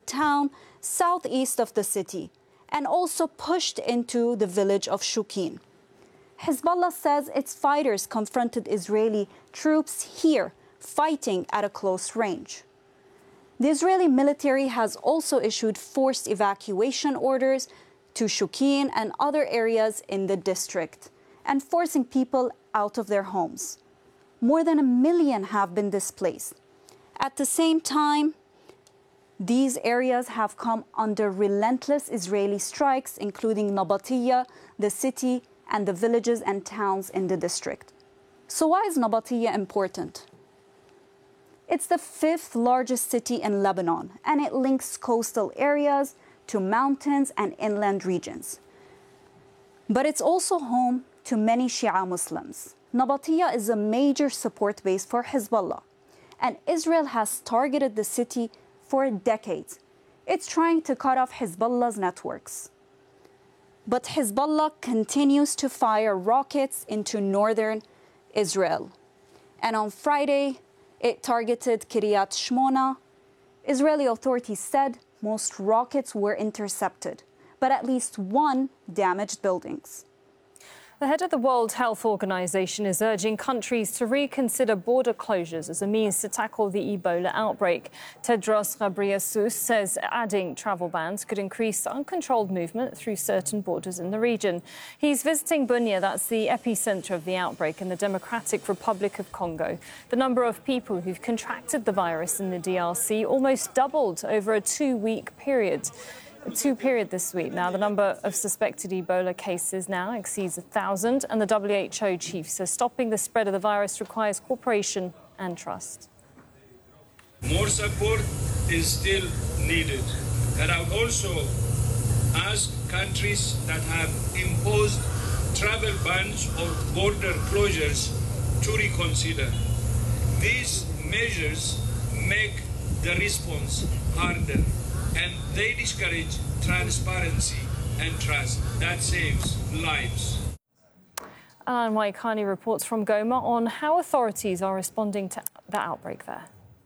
town southeast of the city and also pushed into the village of Shukin. Hezbollah says its fighters confronted Israeli troops here, fighting at a close range. The Israeli military has also issued forced evacuation orders to Shukin and other areas in the district, and forcing people out of their homes. More than 1 million have been displaced. At the same time, these areas have come under relentless Israeli strikes, including Nabatiyya, the city, and the villages and towns in the district. So why is Nabatiyya important? It's the 5th largest city in Lebanon, and it links coastal areas to mountains and inland regions. But it's also home to many Shia Muslims. Nabatiyya is a major support base for Hezbollah, and Israel has targeted the city for decades. It's trying to cut off Hezbollah's networks. But Hezbollah continues to fire rockets into northern Israel. And on Friday, it targeted Kiryat Shmona. Israeli authorities said most rockets were intercepted, but at least one damaged buildings. The head of the World Health Organization is urging countries to reconsider border closures as a means to tackle the Ebola outbreak. Tedros Ghebreyesus says adding travel bans could increase uncontrolled movement through certain borders in the region. He's visiting Bunia, that's the epicenter of the outbreak in the Democratic Republic of Congo. The number of people who've contracted the virus in the DRC almost doubled over a two-week period this week. Now, the number of suspected Ebola cases now exceeds 1,000, and the WHO chief says stopping the spread of the virus requires cooperation and trust. More support is still needed. And I would also ask countries that have imposed travel bans or border closures to reconsider. These measures make the response harder, and they discourage transparency and trust. That saves lives. Alan Waikani reports from Goma on how authorities are responding to the outbreak there.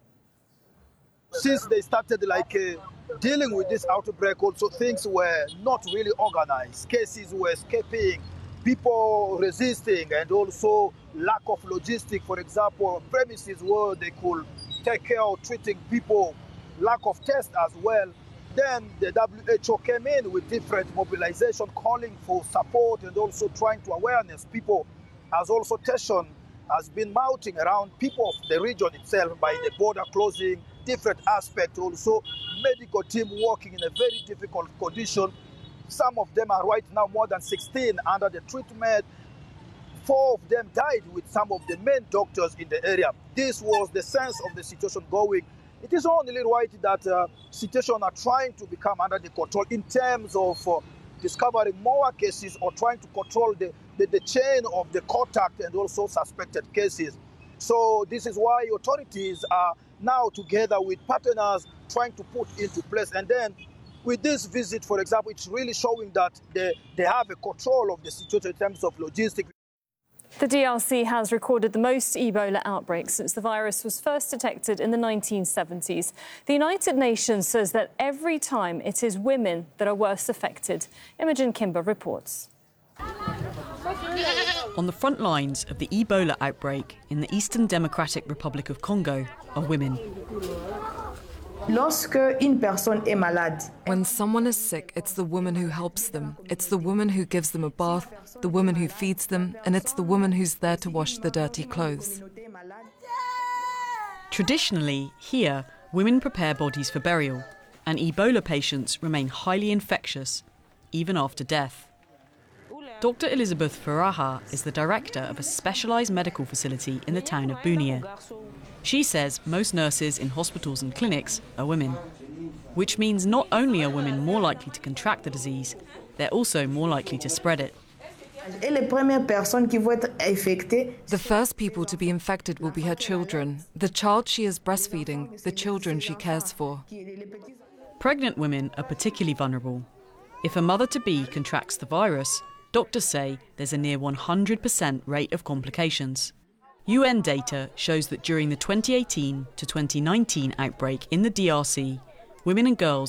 Since they started dealing with this outbreak, also things were not really organized. Cases were escaping, people resisting, and also lack of logistics. For example, premises where they could take care of treating people, lack of tests as well. Then the WHO came in with different mobilization, calling for support and also trying to awareness people, as also tension has been mounting around people of the region itself by the border closing, different aspects, also medical team working in a very difficult condition. Some of them are right now more than 16 under the treatment. 4 of them died with some of the main doctors in the area. This was the sense of the situation going. It is only right that situation are trying to become under the control in terms of discovering more cases or trying to control the chain of the contact and also suspected cases. So this is why authorities are now together with partners trying to put into place. And then with this visit, for example, it's really showing that they have a control of the situation in terms of logistics. The DRC has recorded the most Ebola outbreaks since the virus was first detected in the 1970s. The United Nations says that every time it is women that are worst affected. Imogen Kimber reports. On the front lines of the Ebola outbreak in the Eastern Democratic Republic of Congo are women. When someone is sick, it's the woman who helps them. It's the woman who gives them a bath, the woman who feeds them, and it's the woman who's there to wash the dirty clothes. Traditionally, here, women prepare bodies for burial, and Ebola patients remain highly infectious, even after death. Dr. Elizabeth Faraha is the director of a specialised medical facility in the town of Bunia. She says most nurses in hospitals and clinics are women, which means not only are women more likely to contract the disease, they're also more likely to spread it. The first people to be infected will be her children, the child she is breastfeeding, the children she cares for. Pregnant women are particularly vulnerable. If a mother-to-be contracts the virus, doctors say there's a near 100% rate of complications. UN data shows that during the 2018 to 2019 outbreak in the DRC, women and girls